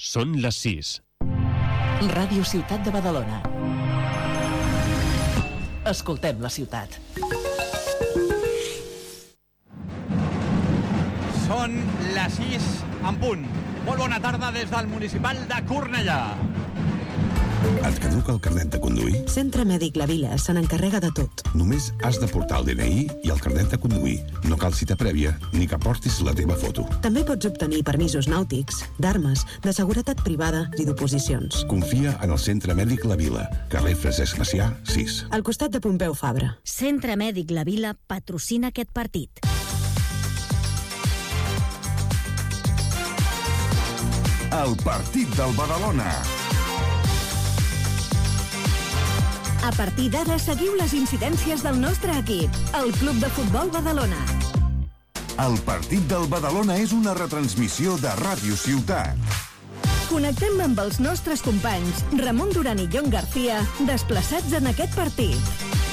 Són les 6. Ràdio Ciutat de Badalona. Escoltem la ciutat. Són les 6 en punt. Molt bona tarda des del municipal de Cornellà. Et caduca el carnet de conduir? Centre Mèdic La Vila se n'encarrega de tot. Només has de portar el DNI i el carnet de conduir. No cal cita prèvia ni que portis la teva foto. També pots obtenir permisos nàutics, d'armes, de seguretat privada i d'oposicions. Confia en el Centre Mèdic La Vila, carrer Francesc Macià, 6. Al costat de Pompeu Fabra. Centre Mèdic La Vila patrocina aquest partit. El partit del Badalona. A partir d'ara seguiu les incidències del nostre equip, el Club de Futbol Badalona. El partit del Badalona és una retransmissió de Ràdio Ciutat. Connectem amb els nostres companys Ramon Duran i Jon García, desplaçats en aquest partit.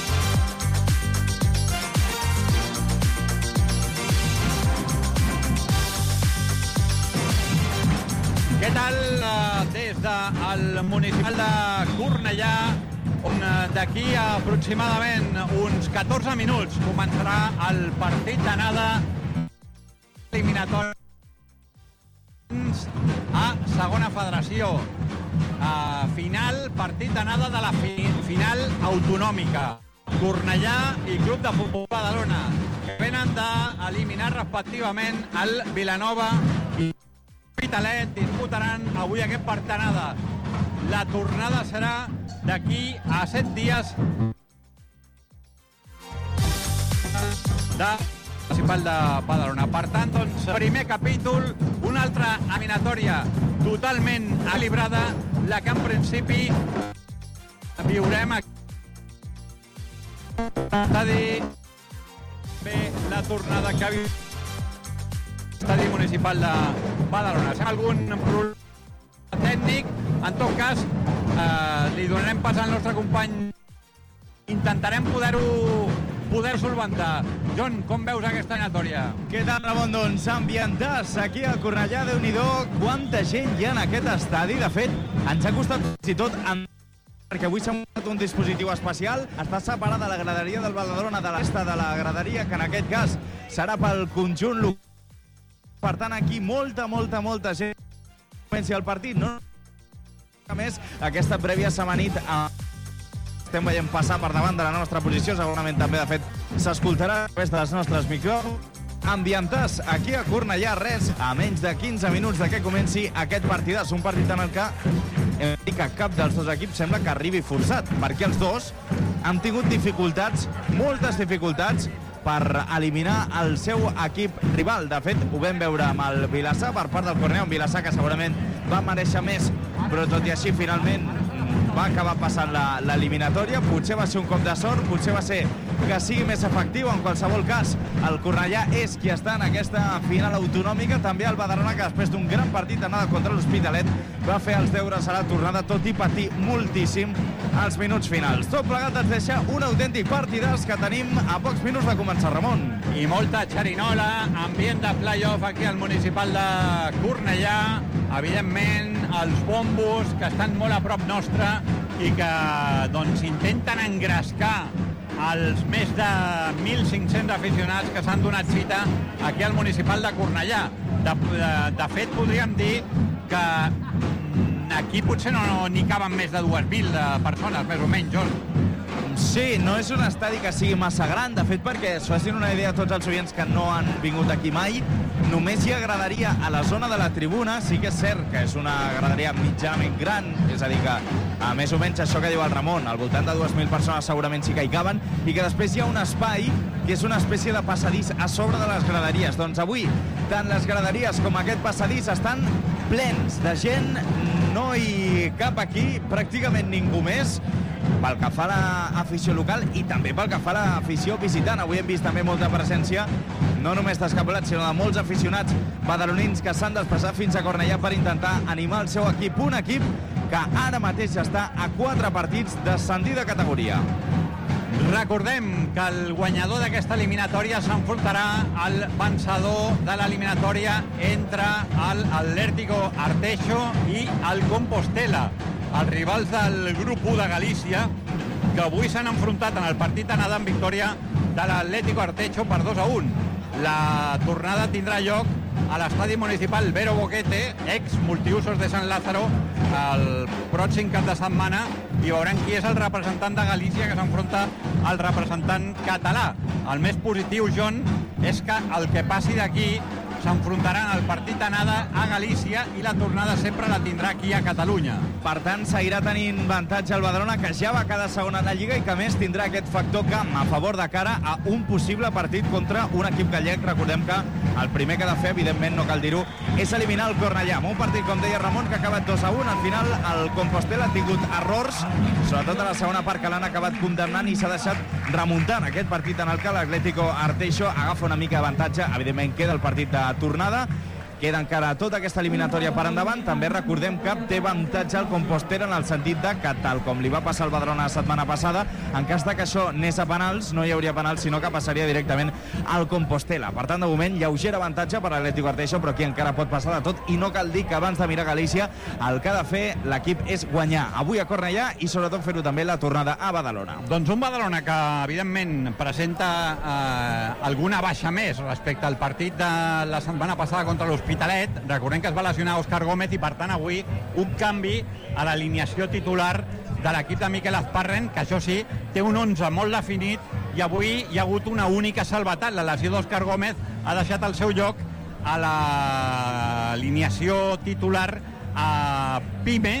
Què tal? Des del municipal de Cornellà, on d'aquí aproximadament uns 14 minuts començarà el partit d'anada eliminatori a segona federació. Partit d'anada de la final autonòmica. Cornellà i Club de Futbol Badalona, que venen d'eliminar respectivament el Vilanova i Hospitalet. Disputaran avui aquest partit d'anada. La tornada serà d'aquí a 7 dies de municipal de Badalona. Per tant, doncs, primer capítol, una altra eliminatòria totalment equilibrada, la que en principi viurem aquí. Bé, la tornada que viu l'estadi municipal de Badalona. Si hi ha algun problema tècnic, en tot cas, li donarem pas al nostre company. Intentarem poder solventar. Jon, com veus aquesta eliminatòria? Què tal, Ramon? Doncs ambientats aquí a Cornellà, Déu-n'hi-do, quanta gent hi ha en aquest estadi. De fet, ens ha costat fins i tot perquè avui s'ha muntat un dispositiu especial. Està separada la graderia del Badalona de la resta de la graderia, que en aquest cas serà pel conjunt local. Per tant, aquí molta gent comenci el partit, no? A més, aquesta prèvia setmanit estem veient passar per davant de la nostra posició, segurament també, de fet, s'escoltarà a través dels nostres micròfons. Ambientats aquí a Cornellà, res, a menys de 15 minuts de que comenci aquest partidàs. Un partit en el que hem dit que cap dels dos equips sembla que arribi forçat, perquè els dos han tingut dificultats, moltes dificultats, per eliminar el seu equip rival. De fet, ho vam veure amb el Vilassar per part del Cornellà, un Vilassar que segurament va mereixer més, però tot i així finalment va acabar passant l'eliminatòria. Potser va ser un cop de sort, potser va ser que sigui més efectiu. En qualsevol cas, el Cornellà és qui està en aquesta final autonòmica. També el Badalona, que després d'un gran partit d'anada contra l'Hospitalet va fer els deures a la tornada, tot i patir moltíssim als minuts finals. Tot plegat ens deixa un autèntic partidàs que tenim a pocs minuts de començar, Ramon. I molta xerinola, ambient de play-off aquí al municipal de Cornellà. Evidentment, els bombos que estan molt a prop nostre i que doncs intenten engrescar els més de 1.500 aficionats que s'han donat cita aquí al municipal de Cornellà. De fet, podríem dir que aquí potser no n'hi caben més de 2.000 persones, més o menys, Jon. Sí, no és un estadi que sigui massa gran. De fet, perquè es facin una idea tots els oients que no han vingut aquí mai, només hi ha graderia a la zona de la tribuna. Sí que és cert que és una graderia mitjanament gran, és a dir que més o menys això que diu el Ramon, al voltant de 2.000 persones segurament sí que hi caben, i que després hi ha un espai que és una espècie de passadís a sobre de les graderies. Doncs avui, tant les graderies com aquest passadís estan plens de gent, no hi cap aquí pràcticament ningú més, pel que fa a l'afició local i també pel que fa a l'afició visitant. Avui hem vist també molta presència, no només d'escapolats, sinó de molts aficionats badalonins que s'han desplaçat fins a Cornellà per intentar animar el seu equip, un equip que ara mateix està a 4 partits d'ascendir de categoria. Recordem que el guanyador d'aquesta eliminatòria s'enfrontarà al vencedor de l'eliminatòria entre l'Atlético Arteixo i el Compostela, els rivals del grup 1 de Galícia, que avui s'han enfrontat en el partit d'anada en victòria de l'Atlético Arteixo per 2-1. La tornada tindrà lloc a l'estadi municipal Vero Boquete, ex multiusos de Sant Lázaro, el pròxim cap de setmana, i veurem qui és el representant de Galícia que s'enfronta al representant català. El més positiu, John, és que el que passi d'aquí s'enfrontaran al partit d'anada a Galícia i la tornada sempre la tindrà aquí a Catalunya. Per tant, seguirà tenint avantatge el Badalona, que ja va cada segona a la Lliga i que a més tindrà aquest factor camp a favor de cara a un possible partit contra un equip gallec. Recordem que el primer que ha de fer, evidentment, no cal dir-ho, és eliminar el Cornellà. Un partit, com deia Ramon, que ha acabat 2-1. Al final, el Compostela ha tingut errors, sobretot a la segona part, que l'han acabat condemnant i s'ha deixat remuntant aquest partit en el que l'Atlético Arteixo agafa una mica d'avantatge. Evidentment, queda el partit de tornada. Queda encara tota aquesta eliminatòria per endavant. També recordem que té avantatge el Compostela en el sentit de que, tal com li va passar al Badalona la setmana passada, en cas de que això anés a penals, no hi hauria penals, sinó que passaria directament al Compostela. Per tant, de moment, lleuger avantatge per l'Atlético Arteixo, però aquí encara pot passar de tot, i no cal dir que abans de mirar Galícia el que ha de fer l'equip és guanyar avui a Cornellà i sobretot fer-ho també la tornada a Badalona. Doncs un Badalona que, evidentment, presenta alguna baixa més respecte al partit de la setmana passada contra l'Hospitalet. Recordem que es va lesionar Òscar Gómez i, per tant, avui un canvi a l'alineació titular de l'equip de Miquel Azparren, que això sí, té un 11 molt definit, i avui hi ha hagut una única salvetat. La lesió d'Òscar Gómez ha deixat el seu lloc a l'alineació titular a Pime,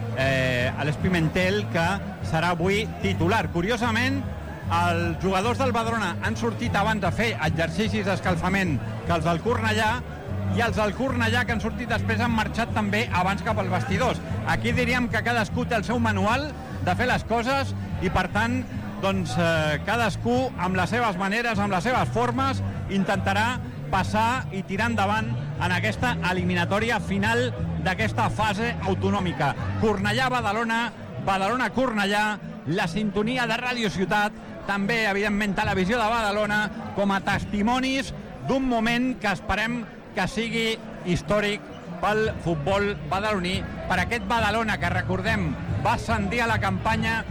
a l'Espimentel, que serà avui titular. Curiosament, els jugadors del Badalona han sortit abans a fer exercicis d'escalfament que els del Cornellà, i els del Cornellà, que han sortit després, han marxat també abans cap als vestidors. Aquí diríem que cadascú té el seu manual de fer les coses i, per tant, doncs, cadascú, amb les seves maneres, amb les seves formes, intentarà passar i tirar endavant en aquesta eliminatòria final d'aquesta fase autonòmica. Cornellà-Badalona, Badalona-Cornellà, la sintonia de Ràdio Ciutat, també, evidentment, Televisió de Badalona, com a testimonis d'un moment que esperem que sigui històric pel futbol badaloní, per aquest Badalona que, recordem, va ascendir a la campanya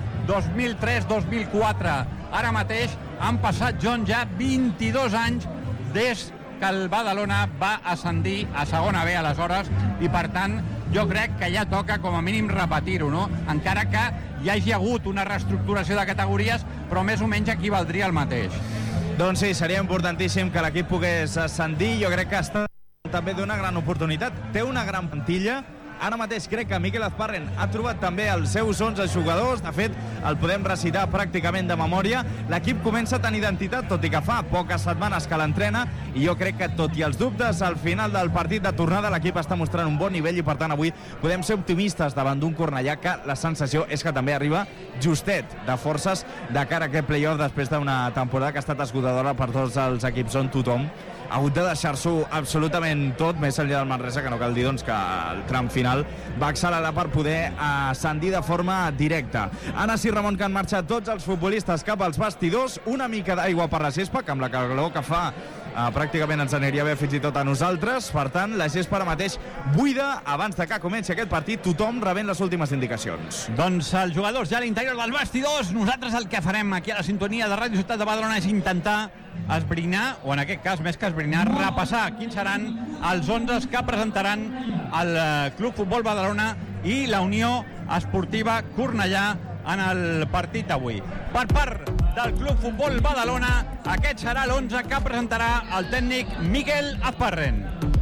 2003-2004. Ara mateix han passat, John, ja 22 anys des que el Badalona va ascendir a segona B aleshores, i per tant jo crec que ja toca com a mínim repetir-ho, no? Encara que hi hagi hagut una reestructuració de categories, però més o menys aquí valdria el mateix. Doncs sí, seria importantíssim que l'equip pogués ascendir. Jo crec que està també d'una gran oportunitat. Té una gran plantilla. Ara mateix crec que Miquel Azparren ha trobat també els seus 11 jugadors. De fet, el podem recitar pràcticament de memòria. L'equip comença a tenir identitat, tot i que fa poques setmanes que l'entrena, i jo crec que, tot i els dubtes al final del partit de tornada, l'equip està mostrant un bon nivell i, per tant, avui podem ser optimistes davant d'un Cornellà que la sensació és que també arriba justet de forces de cara a aquest play-off després d'una temporada que ha estat esgotadora per tots els equips, on tothom ha hagut de deixar-s'ho absolutament tot, més enllà del Manresa, que no cal dir, doncs, que el tram final va accelerar per poder ascendir de forma directa. Ara sí, Ramon, que han marxat tots els futbolistes cap als vestidors, una mica d'aigua per la gespa, que amb la calor que fa pràcticament ens aniria bé fins i tot a nosaltres. Per tant, la gespa ara mateix buida abans de que comenci aquest partit, tothom rebent les últimes indicacions. Doncs els jugadors ja a l'interior dels vestidors. Nosaltres el que farem aquí a la sintonia de Ràdio Ciutat de Badalona és intentar esbrinar, o en aquest cas, més que esbrinar, repassar quins seran els 11 que presentaran el Club Futbol Badalona i la Unió Esportiva Cornellà en el partit d'avui. Per part del Club Futbol Badalona, aquest serà l'11 que presentarà el tècnic Miquel Azparren.